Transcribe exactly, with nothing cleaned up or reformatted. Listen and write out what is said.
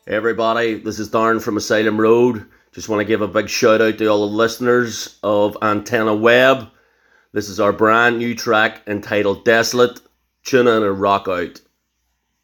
Hey everybody, this is Darren from Asylum Road. Just want to give a big shout out to all the listeners of Antenna Web. This is our brand new track entitled Desolate. Tune in and rock out.